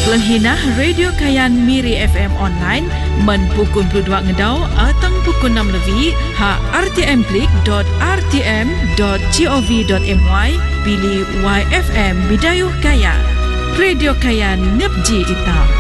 Penghinah Radio Kayan Miri FM online men pukul 22 ngedau atang pukul 6 lebih ha rtm.rtm.gov.my pilih YFM Bidayuh Kayan. Radio Kayan ngepji kita.